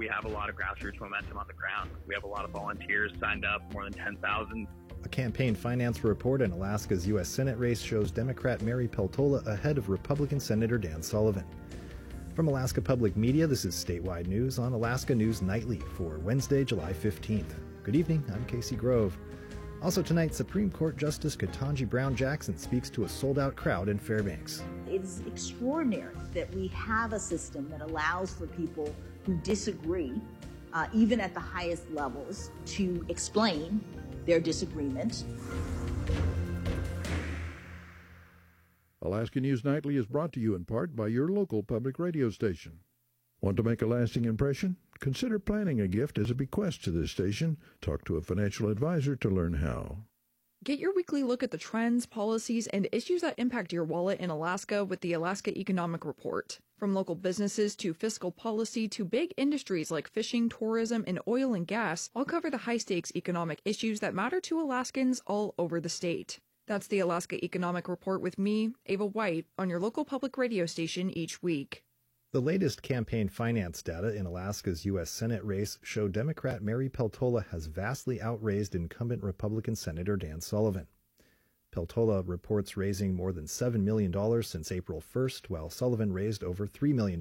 We have a lot of grassroots momentum on the ground. We have a lot of volunteers signed up, more than 10,000. A campaign finance report in Alaska's U.S. Senate race shows Democrat Mary Peltola ahead of Republican Senator Dan Sullivan. From Alaska Public Media, this is Statewide News on Alaska News Nightly for Wednesday, July 15th. Good evening, I'm Casey Grove. Also tonight, Supreme Court Justice Ketanji Brown Jackson speaks to a sold-out crowd in Fairbanks. It is extraordinary that we have a system that allows for people who disagree, even at the highest levels, to explain their disagreement. Alaska News Nightly is brought to you in part by your local public radio station. Want to make a lasting impression? Consider planning a gift as a bequest to this station. Talk to a financial advisor to learn how. Get your weekly look at the trends, policies, and issues that impact your wallet in Alaska with the Alaska Economic Report. From local businesses to fiscal policy to big industries like fishing, tourism, and oil and gas, I'll cover the high-stakes economic issues that matter to Alaskans all over the state. That's the Alaska Economic Report with me, Ava White, on your local public radio station each week. The latest campaign finance data in Alaska's U.S. Senate race show Democrat Mary Peltola has vastly outraised incumbent Republican Senator Dan Sullivan. Peltola reports raising more than $7 million since April 1st, while Sullivan raised over $3 million.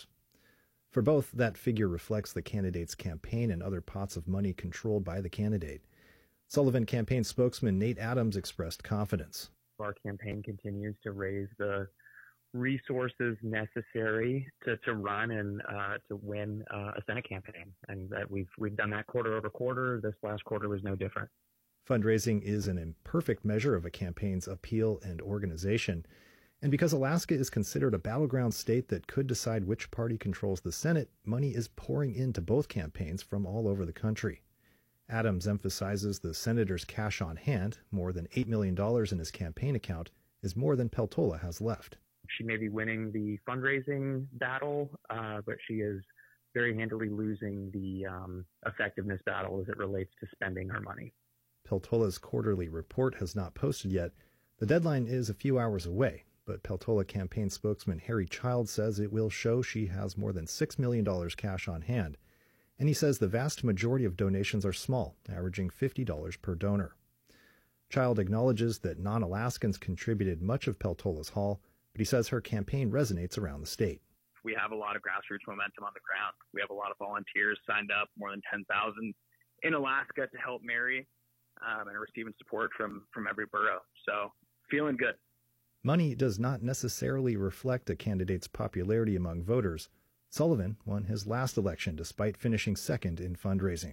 For both, that figure reflects the candidate's campaign and other pots of money controlled by the candidate. Sullivan campaign spokesman Nate Adams expressed confidence. Our campaign continues to raise the resources necessary to run and to win a Senate campaign, and that we've done that quarter over quarter. This last quarter was no different. Fundraising is an imperfect measure of a campaign's appeal and organization, and because Alaska is considered a battleground state that could decide which party controls the Senate, money is pouring into both campaigns from all over the country. Adams emphasizes the senator's cash on hand, more than $8 million in his campaign account, is more than Peltola has left. She may be winning the fundraising battle, but she is very handily losing the effectiveness battle as it relates to spending her money. Peltola's quarterly report has not posted yet. The deadline is a few hours away, but Peltola campaign spokesman Harry Child says it will show she has more than $6 million cash on hand. And he says the vast majority of donations are small, averaging $50 per donor. Child acknowledges that non-Alaskans contributed much of Peltola's haul, but he says her campaign resonates around the state. We have a lot of grassroots momentum on the ground. We have a lot of volunteers signed up, more than 10,000 in Alaska to help Mary, and receiving support from every borough. So feeling good. Money does not necessarily reflect a candidate's popularity among voters. Sullivan won his last election despite finishing second in fundraising.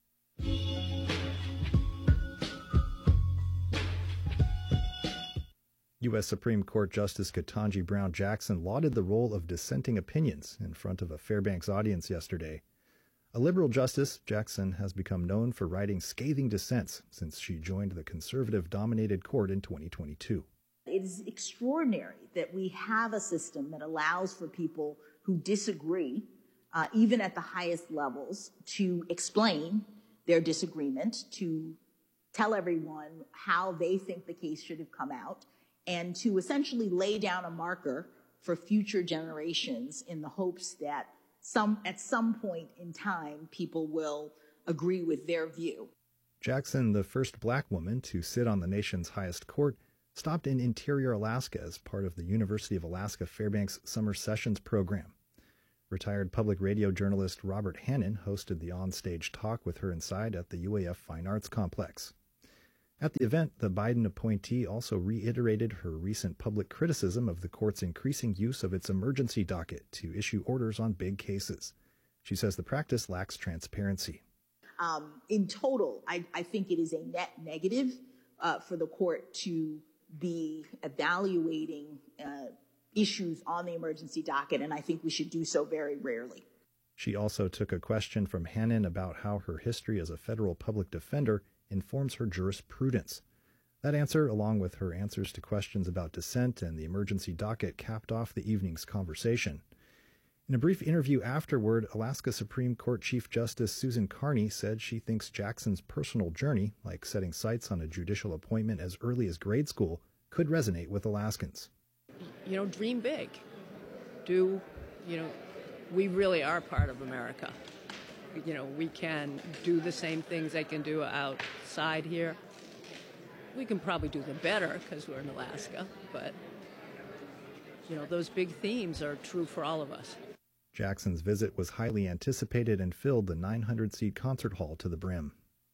U.S. Supreme Court Justice Ketanji Brown Jackson lauded the role of dissenting opinions in front of a Fairbanks audience yesterday. A liberal justice, Jackson has become known for writing scathing dissents since she joined the conservative-dominated court in 2022. It is extraordinary that we have a system that allows for people who disagree, even at the highest levels, to explain their disagreement, to tell everyone how they think the case should have come out, and to essentially lay down a marker for future generations in the hopes that at some point in time, people will agree with their view. Jackson, the first black woman to sit on the nation's highest court, stopped in Interior Alaska as part of the University of Alaska Fairbanks Summer Sessions program. Retired public radio journalist Robert Hannon hosted the onstage talk with her inside at the UAF Fine Arts Complex. At the event, the Biden appointee also reiterated her recent public criticism of the court's increasing use of its emergency docket to issue orders on big cases. She says the practice lacks transparency. In total, I think it is a net negative for the court to be evaluating issues on the emergency docket, and I think we should do so very rarely. She also took a question from Hannon about how her history as a federal public defender informs her jurisprudence. That answer, along with her answers to questions about dissent and the emergency docket, capped off the evening's conversation. In a brief interview afterward, Alaska Supreme Court Chief Justice Susan Carney said she thinks Jackson's personal journey, like setting sights on a judicial appointment as early as grade school, could resonate with Alaskans. Dream big. We really are part of America. we can do the same things they can do outside here. We can probably do them better because we're in Alaska, but, those big themes are true for all of us. Jackson's visit was highly anticipated and filled the 900-seat concert hall to the brim.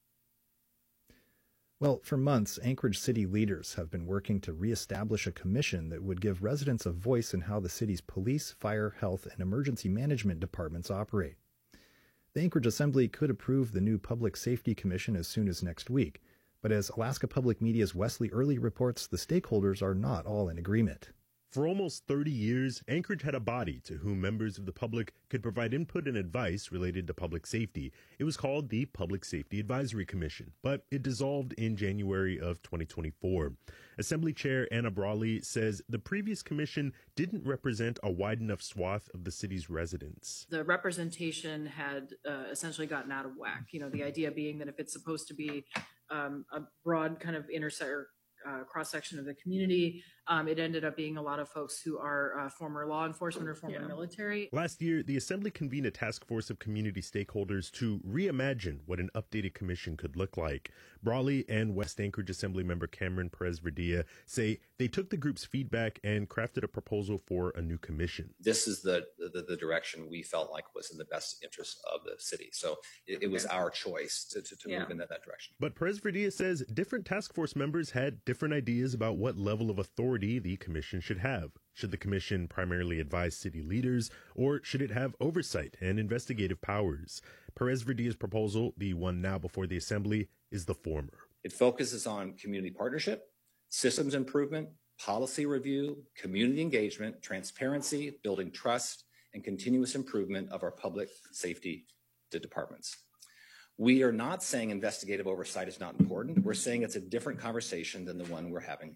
Well, for months, Anchorage city leaders have been working to reestablish a commission that would give residents a voice in how the city's police, fire, health, and emergency management departments operate. The Anchorage Assembly could approve the new Public Safety Commission as soon as next week, but as Alaska Public Media's Wesley Early reports, the stakeholders are not all in agreement. For almost 30 years, Anchorage had a body to whom members of the public could provide input and advice related to public safety. It was called the Public Safety Advisory Commission, but it dissolved in January of 2024. Assembly Chair Anna Brawley says the previous commission didn't represent a wide enough swath of the city's residents. The representation had essentially gotten out of whack. The idea being that if it's supposed to be a broad kind of cross-section of the community. It ended up being a lot of folks who are former law enforcement or former military. Last year, the Assembly convened a task force of community stakeholders to reimagine what an updated commission could look like. Brawley and West Anchorage Assembly member Cameron Perez-Verdia say they took the group's feedback and crafted a proposal for a new commission. This is the direction we felt like was in the best interest of the city. So it was our choice to move in that direction. But Perez-Verdia says different task force members had different ideas about what level of authority the commission should have. Should the commission primarily advise city leaders, or should it have oversight and investigative powers? Perez-Verdia's proposal, the one now before the Assembly, is the former. It focuses on community partnership, systems improvement, policy review, community engagement, transparency, building trust, and continuous improvement of our public safety departments. We are not saying investigative oversight is not important. We're saying it's a different conversation than the one we're having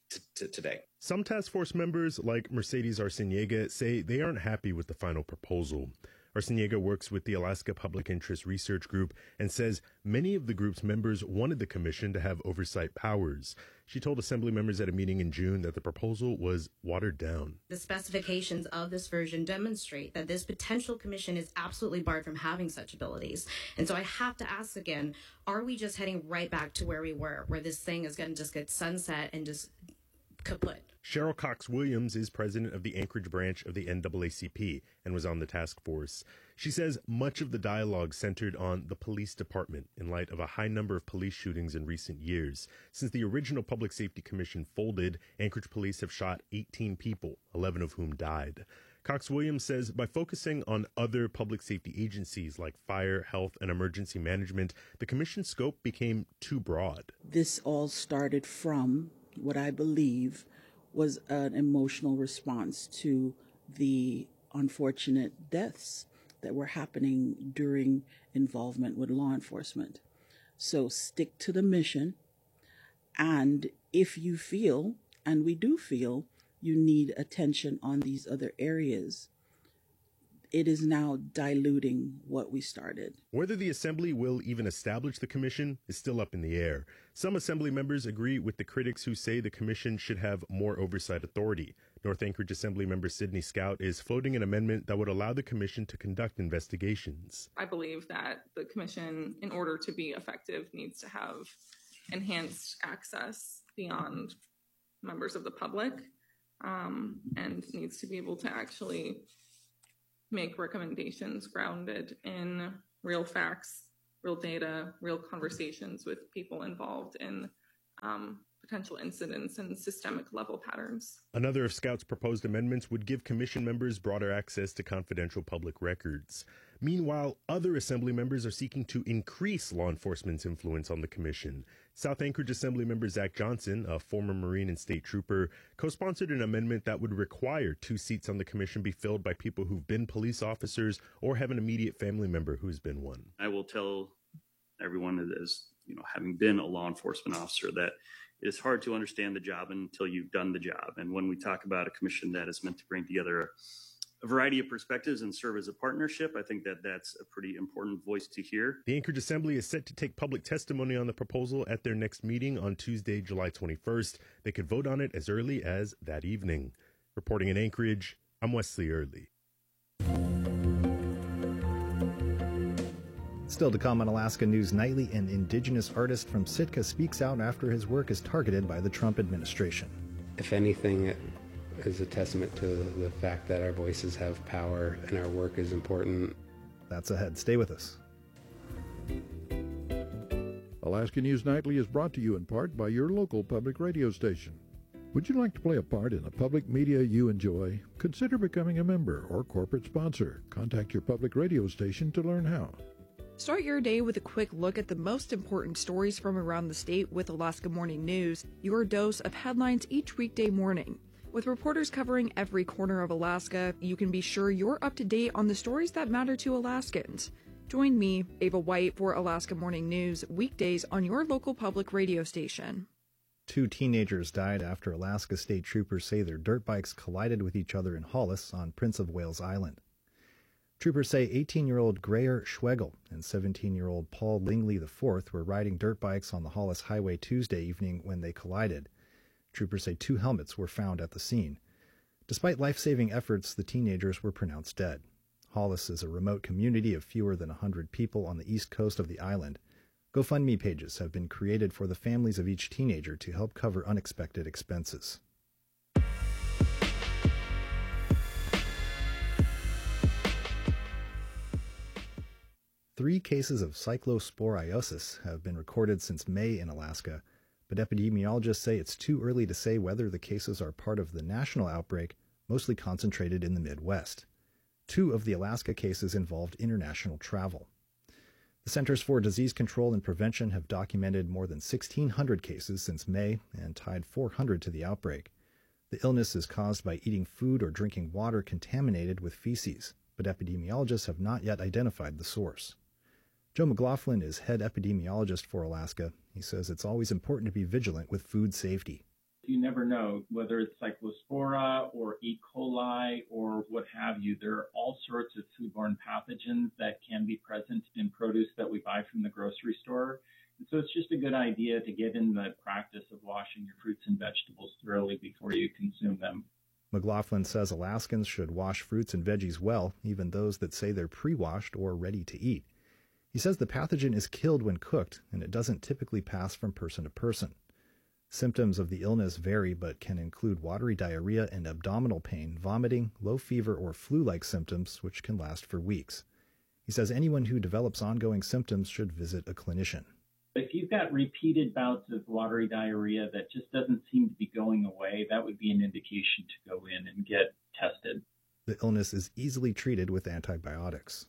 today. Some task force members, like Mercedes Arciniega, say they aren't happy with the final proposal. Arciniega works with the Alaska Public Interest Research Group and says many of the group's members wanted the commission to have oversight powers. She told Assembly members at a meeting in June that the proposal was watered down. The specifications of this version demonstrate that this potential commission is absolutely barred from having such abilities. And so I have to ask again, are we just heading right back to where we were, where this thing is going to just get sunset and just kaput? Cheryl Cox-Williams is president of the Anchorage branch of the NAACP and was on the task force. She says much of the dialogue centered on the police department in light of a high number of police shootings in recent years. Since the original Public Safety Commission folded, Anchorage police have shot 18 people, 11 of whom died. Cox-Williams says by focusing on other public safety agencies like fire, health, and emergency management, the commission's scope became too broad. This all started from what I believe was an emotional response to the unfortunate deaths that were happening during involvement with law enforcement. So stick to the mission, and if you feel, and we do feel, you need attention on these other areas, it is now diluting what we started. Whether the Assembly will even establish the commission is still up in the air. Some Assembly members agree with the critics who say the commission should have more oversight authority. North Anchorage Assembly member Sydney Scout is floating an amendment that would allow the commission to conduct investigations. I believe that the commission, in order to be effective, needs to have enhanced access beyond members of the public, and needs to be able to actually make recommendations grounded in real facts, real data, real conversations with people involved in potential incidents and systemic level patterns. Another of Scout's proposed amendments would give commission members broader access to confidential public records. Meanwhile, other Assembly members are seeking to increase law enforcement's influence on the commission. South Anchorage Assembly member Zach Johnson, a former Marine and state trooper, co-sponsored an amendment that would require 2 seats on the commission be filled by people who've been police officers or have an immediate family member who's been one. I will tell everyone, as having been a law enforcement officer, that it's hard to understand the job until you've done the job. And when we talk about a commission that is meant to bring together a variety of perspectives and serve as a partnership, I think that that's a pretty important voice to hear. The Anchorage Assembly is set to take public testimony on the proposal at their next meeting on Tuesday, July 21st. They could vote on it as early as that evening. Reporting in Anchorage, I'm Wesley Early. Still to come on Alaska News Nightly, an indigenous artist from Sitka speaks out after his work is targeted by the Trump administration. If anything, it is a testament to the fact that our voices have power and our work is important. That's ahead. Stay with us. Alaska News Nightly is brought to you in part by your local public radio station. Would you like to play a part in the public media you enjoy? Consider becoming a member or corporate sponsor. Contact your public radio station to learn how. Start your day with a quick look at the most important stories from around the state with Alaska Morning News, your dose of headlines each weekday morning. With reporters covering every corner of Alaska, you can be sure you're up to date on the stories that matter to Alaskans. Join me, Ava White, for Alaska Morning News, weekdays on your local public radio station. 2 teenagers died after Alaska state troopers say their dirt bikes collided with each other in Hollis on Prince of Wales Island. Troopers say 18-year-old Greyer Schwegel and 17-year-old Paul Lingley IV were riding dirt bikes on the Hollis Highway Tuesday evening when they collided. Troopers say 2 helmets were found at the scene. Despite life-saving efforts, the teenagers were pronounced dead. Hollis is a remote community of fewer than 100 people on the east coast of the island. GoFundMe pages have been created for the families of each teenager to help cover unexpected expenses. Three cases of cyclosporiosis have been recorded since May in Alaska, but epidemiologists say it's too early to say whether the cases are part of the national outbreak, mostly concentrated in the Midwest. 2 of the Alaska cases involved international travel. The Centers for Disease Control and Prevention have documented more than 1,600 cases since May and tied 400 to the outbreak. The illness is caused by eating food or drinking water contaminated with feces, but epidemiologists have not yet identified the source. Joe McLaughlin is head epidemiologist for Alaska. He says it's always important to be vigilant with food safety. You never know whether it's Cyclospora or E. coli or what have you. There are all sorts of foodborne pathogens that can be present in produce that we buy from the grocery store. And so it's just a good idea to get in the practice of washing your fruits and vegetables thoroughly before you consume them. McLaughlin says Alaskans should wash fruits and veggies well, even those that say they're pre-washed or ready to eat. He says the pathogen is killed when cooked, and it doesn't typically pass from person to person. Symptoms of the illness vary but can include watery diarrhea and abdominal pain, vomiting, low fever, or flu-like symptoms, which can last for weeks. He says anyone who develops ongoing symptoms should visit a clinician. If you've got repeated bouts of watery diarrhea that just doesn't seem to be going away, that would be an indication to go in and get tested. The illness is easily treated with antibiotics.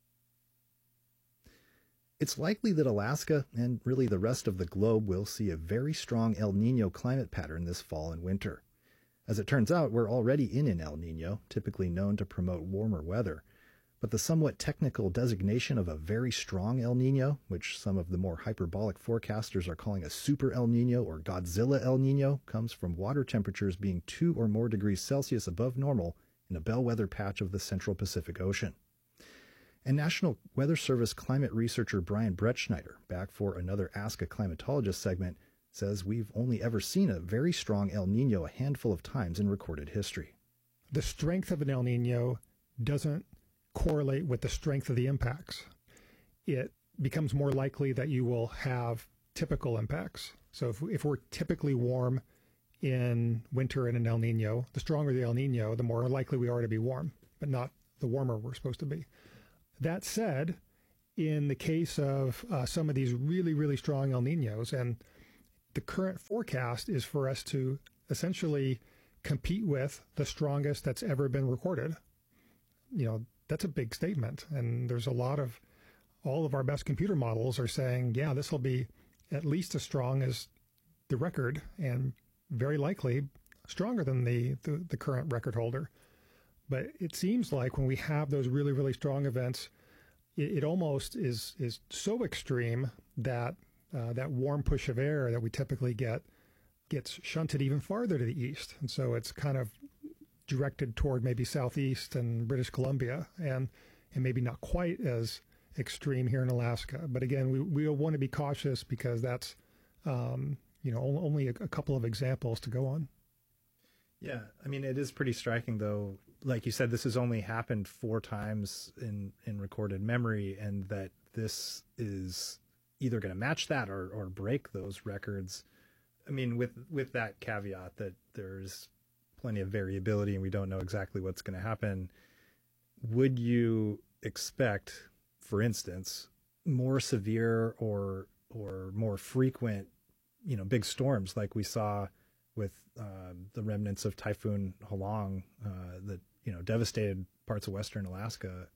It's likely that Alaska, and really the rest of the globe, will see a very strong El Niño climate pattern this fall and winter. As it turns out, we're already in an El Niño, typically known to promote warmer weather. But the somewhat technical designation of a very strong El Niño, which some of the more hyperbolic forecasters are calling a super El Niño or Godzilla El Niño, comes from water temperatures being 2 or more degrees Celsius above normal in a bellwether patch of the Central Pacific Ocean. And National Weather Service climate researcher Brian Brettschneider, back for another Ask a Climatologist segment, says we've only ever seen a very strong El Niño a handful of times in recorded history. The strength of an El Niño doesn't correlate with the strength of the impacts. It becomes more likely that you will have typical impacts. So if we're typically warm in winter in an El Niño, the stronger the El Niño, the more likely we are to be warm, but not the warmer we're supposed to be. That said, in the case of some of these really, really strong El Niños, and the current forecast is for us to essentially compete with the strongest that's ever been recorded. You know, that's a big statement. And there's all of our best computer models are saying, yeah, this will be at least as strong as the record and very likely stronger than the current record holder. But it seems like when we have those really, really strong events, it almost is so extreme that that warm push of air that we typically get gets shunted even farther to the east. And so it's kind of directed toward maybe southeast and British Columbia and maybe not quite as extreme here in Alaska. But again, we want to be cautious because that's, only a couple of examples to go on. Yeah, I mean, it is pretty striking, though, like you said, this has only happened 4 times in recorded memory, and that this is either going to match that or break those records. I mean, with that caveat that there's plenty of variability and we don't know exactly what's going to happen, would you expect, for instance, more severe or more frequent, big storms like we saw with the remnants of Typhoon Halong that devastated parts of western Alaska?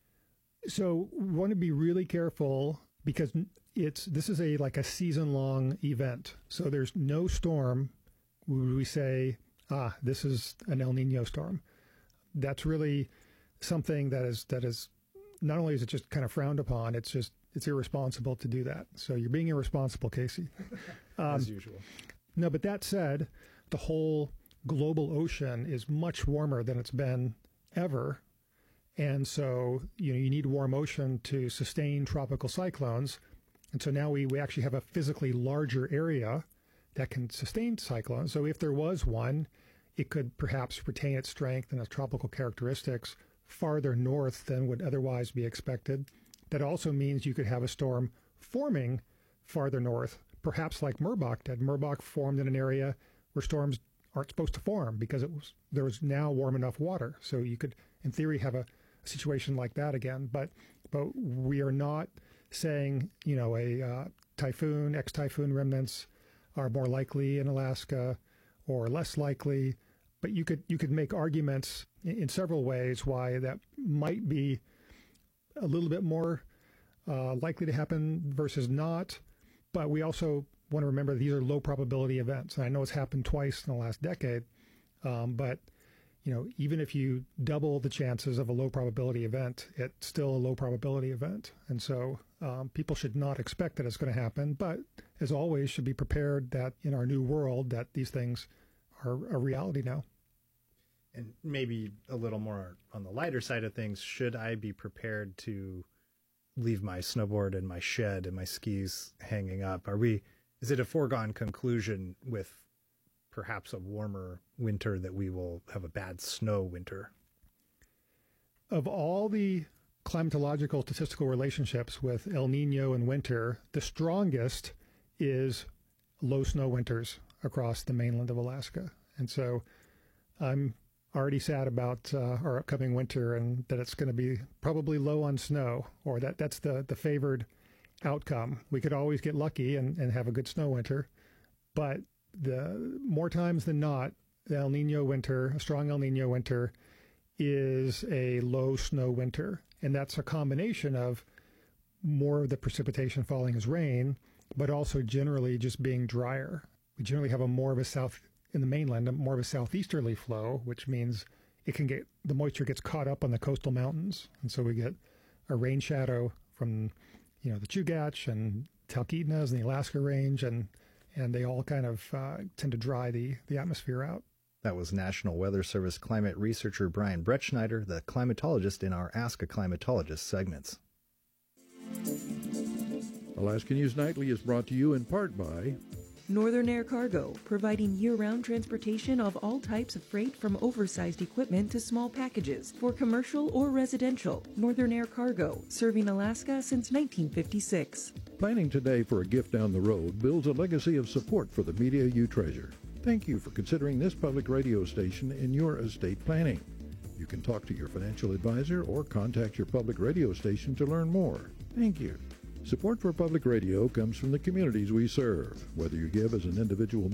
So we want to be really careful because this is a season-long event. So there's no storm where we say, this is an El Nino storm. That's really something that is not only is it just kind of frowned upon, it's irresponsible to do that. So you're being irresponsible, Casey. As usual. No, but that said, the whole global ocean is much warmer than it's been ever. And so, you need warm ocean to sustain tropical cyclones. And so now we actually have a physically larger area that can sustain cyclones. So if there was one, it could perhaps retain its strength and its tropical characteristics farther north than would otherwise be expected. That also means you could have a storm forming farther north, perhaps like Merbok did. Merbok formed in an area where storms aren't supposed to form because there was now warm enough water. So you could, in theory, have a situation like that again. But we are not saying, a typhoon, ex-typhoon remnants are more likely in Alaska or less likely. But you could make arguments in several ways why that might be a little bit more likely to happen versus not. But we also want to remember these are low probability events. And I know it's happened twice in the last decade, but even if you double the chances of a low probability event, it's still a low probability event. And so people should not expect that it's going to happen, but as always, should be prepared that in our new world that these things are a reality now. And maybe a little more on the lighter side of things, should I be prepared to leave my snowboard in my shed and my skis hanging up? Is it a foregone conclusion with perhaps a warmer winter that we will have a bad snow winter? Of all the climatological statistical relationships with El Nino and winter, the strongest is low snow winters across the mainland of Alaska. And so I'm already sad about our upcoming winter and that it's going to be probably low on snow, or that's the favored outcome. We could always get lucky and have a good snow winter, but the more times than not, the El Nino winter, a strong El Nino winter, is a low snow winter. And that's a combination of more of the precipitation falling as rain, but also generally just being drier. We generally have more of a southeasterly flow, which means the moisture gets caught up on the coastal mountains. And so we get a rain shadow from, the Chugach and Talkeetnas and the Alaska Range, and they all kind of tend to dry the atmosphere out. That was National Weather Service climate researcher Brian Bretschneider, the climatologist in our Ask a Climatologist segments. Alaska News Nightly is brought to you in part by Northern Air Cargo, providing year-round transportation of all types of freight from oversized equipment to small packages for commercial or residential. Northern Air Cargo, serving Alaska since 1956. Planning today for a gift down the road builds a legacy of support for the media you treasure. Thank you for considering this public radio station in your estate planning. You can talk to your financial advisor or contact your public radio station to learn more. Thank you. Support for public radio comes from the communities we serve. Whether you give as an individual